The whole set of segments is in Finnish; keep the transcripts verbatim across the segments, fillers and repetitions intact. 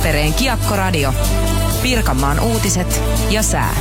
Tampereen Kiekko-radio, Pirkanmaan uutiset ja sää.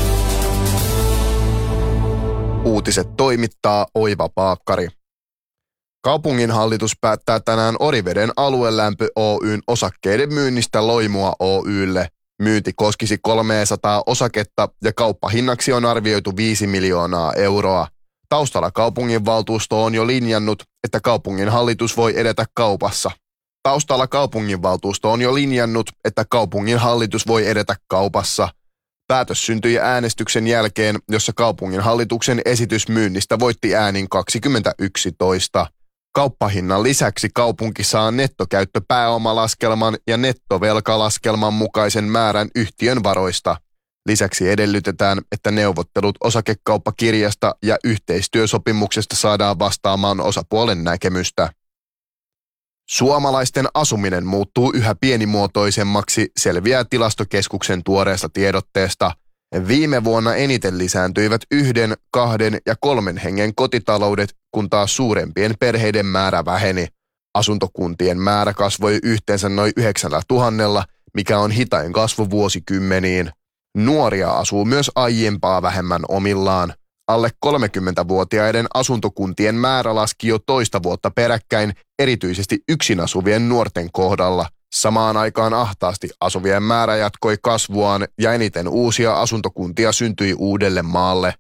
Uutiset toimittaa Oiva Paakkari. Kaupunginhallitus päättää tänään Oriveden aluelämpö Oyn osakkeiden myynnistä Loimua Oylle. Myynti koskisi kolmesataa osaketta ja kauppahinnaksi on arvioitu viisi miljoonaa euroa. Taustalla kaupunginvaltuusto on jo linjannut, että kaupunginhallitus voi edetä kaupassa. Taustalla kaupunginvaltuusto on jo linjannut, että kaupunginhallitus voi edetä kaupassa. Päätös syntyi äänestyksen jälkeen, jossa kaupunginhallituksen esitys myynnistä voitti äänin kaksikymmentäyksi toista. Kauppahinnan lisäksi kaupunki saa nettokäyttöpääomalaskelman ja nettovelkalaskelman mukaisen määrän yhtiön varoista. Lisäksi edellytetään, että neuvottelut osakekauppakirjasta ja yhteistyösopimuksesta saadaan vastaamaan osapuolen näkemystä. Suomalaisten asuminen muuttuu yhä pienimuotoisemmaksi, selviää Tilastokeskuksen tuoreesta tiedotteesta. Viime vuonna eniten lisääntyivät yhden, kahden ja kolmen hengen kotitaloudet, kun taas suurempien perheiden määrä väheni. Asuntokuntien määrä kasvoi yhteensä noin yhdeksällä tuhannella, mikä on hitain kasvu vuosikymmeniin. Nuoria asuu myös aiempaa vähemmän omillaan. Alle kolmekymmentävuotiaiden asuntokuntien määrä laski jo toista vuotta peräkkäin, erityisesti yksin asuvien nuorten kohdalla. Samaan aikaan ahtaasti asuvien määrä jatkoi kasvuaan ja eniten uusia asuntokuntia syntyi uudelle maalle.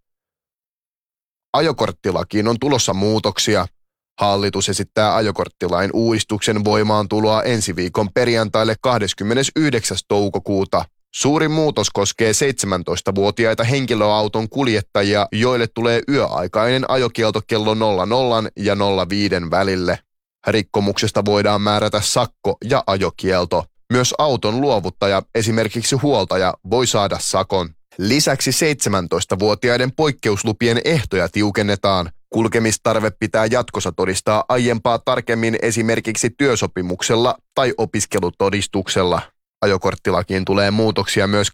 Ajokorttilakiin on tulossa muutoksia. Hallitus esittää ajokorttilain uudistuksen voimaantuloa ensi viikon perjantaille kahdeskymmenesyhdeksäs toukokuuta. Suurin muutos koskee seitsemäntoistavuotiaita henkilöauton kuljettajia, joille tulee yöaikainen ajokielto kello nolla nolla ja nolla viisi välille. Rikkomuksesta voidaan määrätä sakko ja ajokielto. Myös auton luovuttaja, esimerkiksi huoltaja, voi saada sakon. Lisäksi seitsemäntoistavuotiaiden poikkeuslupien ehtoja tiukennetaan. Kulkemistarve pitää jatkossa todistaa aiempaa tarkemmin esimerkiksi työsopimuksella tai opiskelutodistuksella. Ajokorttilakiin tulee muutoksia myös